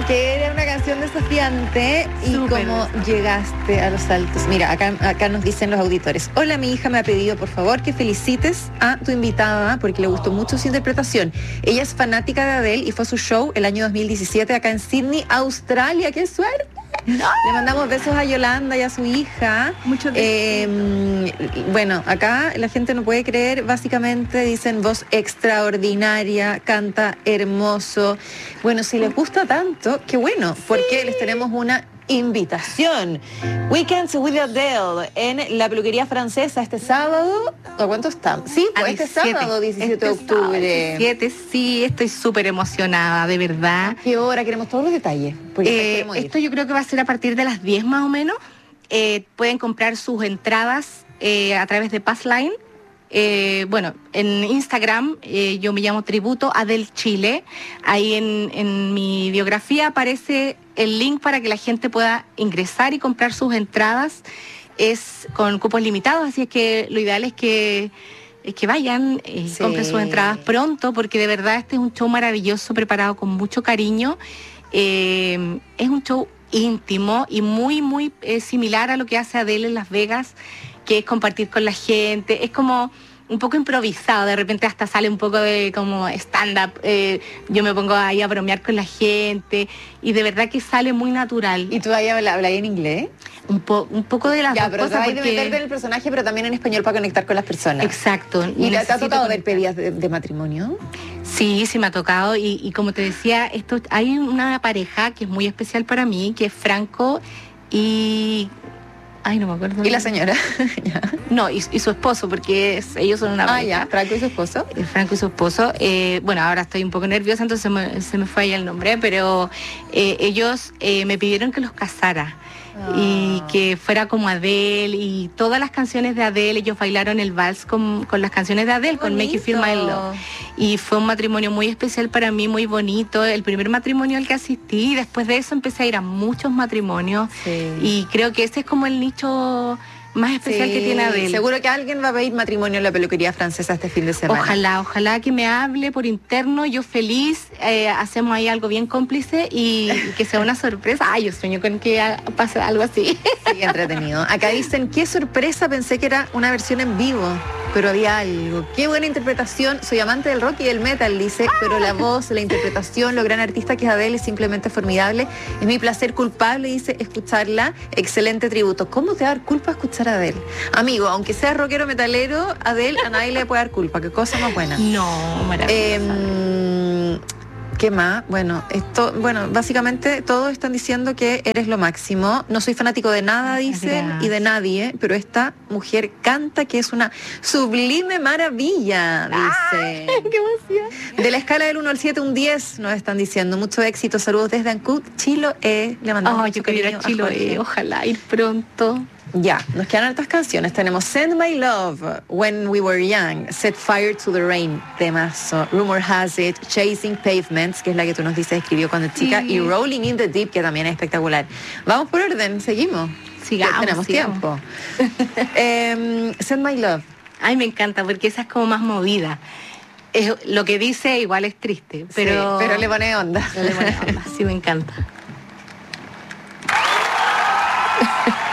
que era una canción desafiante y Súper cómo desafiante. llegaste a los altos. Mira, acá nos dicen los auditores. Hola, mi hija me ha pedido, por favor, que felicites a tu invitada porque le gustó mucho su interpretación. Ella es fanática de Adele y fue a su show el año 2017 acá en Sydney, Australia. ¡Qué suerte! No. Le mandamos besos a Yolanda y a su hija. Muchos besos. Bueno, acá la gente no puede creer, básicamente dicen voz extraordinaria, canta hermoso. Bueno, si les gusta tanto, qué bueno, porque les tenemos una invitación. Weekends with Adele en la peluquería francesa este sábado. ¿A cuánto estamos? Sí, pues este sábado, 17 de octubre. 17, sí, estoy súper emocionada, de verdad. ¿Qué hora? Queremos todos los detalles. Porque queremos ir. Esto yo creo que va a ser a partir de las 10 más o menos. Pueden comprar sus entradas a través de Passline. Bueno, en Instagram yo me llamo Tributo Adele Chile. Ahí en mi biografía aparece el link para que la gente pueda ingresar y comprar sus entradas. Es con cupos limitados, así es que lo ideal es que vayan y Sí. compren sus entradas pronto, porque de verdad este es un show maravilloso, preparado con mucho cariño. Es un show íntimo y muy similar a lo que hace Adele en Las Vegas, que es compartir con la gente. Es como un poco improvisado, de repente hasta sale un poco de como stand-up. Yo me pongo ahí a bromear con la gente y de verdad que sale muy natural. ¿Y tú ahí hablas en inglés? Un poco de las Ya, dos pero cosas, hay de meterte en el personaje, pero también en español para conectar con las personas. Exacto. ¿Y te ha necesito tocado ver conectar. pedidas de matrimonio? Sí, me ha tocado y como te decía, hay una pareja que es muy especial para mí, que es Franco y... Ay, no me acuerdo. ¿Y la señora? Ya. No, y su esposo, porque ellos son una Ah, pareja. ya, Franco y su esposo. Franco y su esposo. Bueno, ahora estoy un poco nerviosa, entonces se me fue ahí el nombre, pero ellos me pidieron que los casara. Y que fuera como Adele y todas las canciones de Adele, ellos bailaron el vals con las canciones de Adele, con Make You Feel My Love. Y fue un matrimonio muy especial para mí, muy bonito, el primer matrimonio al que asistí, y después de eso empecé a ir a muchos matrimonios. Sí. Y creo que ese es como el nicho más especial que tiene Adele. Seguro que alguien va a pedir matrimonio en la peluquería francesa este fin de semana. Ojalá que me hable por interno, yo feliz, hacemos ahí algo bien cómplice y que sea una sorpresa. Ay, yo sueño con que pase algo así. Sí, entretenido. Acá dicen, qué sorpresa, pensé que era una versión en vivo, pero había algo. Qué buena interpretación, soy amante del rock y del metal, dice, pero la voz, la interpretación, lo gran artista que es Adele es simplemente formidable. Es mi placer culpable, dice, escucharla. Excelente tributo. ¿Cómo te va a dar culpa escuchar a Adele? Amigo, aunque sea rockero metalero, Adele a nadie le puede dar culpa. Qué cosa más buena. No, maravilloso. ¿Qué más? Bueno, básicamente todos están diciendo que eres lo máximo. No soy fanático de nada, dicen, Gracias. y de nadie, pero esta mujer canta que es una sublime maravilla, dice. ¡Qué emoción! De la escala del 1 al 7, un 10, nos están diciendo. Mucho éxito, saludos desde Ancud, Chiloé. Le mandamos Oh, mucho yo quiero ir cariño a Chiloé, Jorge. ojalá ir pronto. Ya, nos quedan hartas canciones. Tenemos Send My Love, When We Were Young, Set Fire to the Rain, temazo, Rumor Has It, Chasing Pavements, que es la que tú nos dices escribió cuando chica, Sí. y Rolling in the Deep, que también es espectacular. Vamos por orden, seguimos. Sigamos, Tenemos sigamos. tiempo. Send My Love. Ay, me encanta, porque esa es como más movida. Lo que dice igual es triste, pero... Sí, pero le pone onda. le pone onda. Sí, me encanta.